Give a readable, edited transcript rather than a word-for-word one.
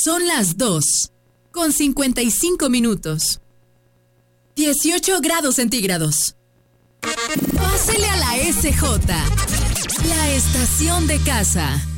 Son las 2:55. 18 grados centígrados. Pásele a la SJ, la estación de casa.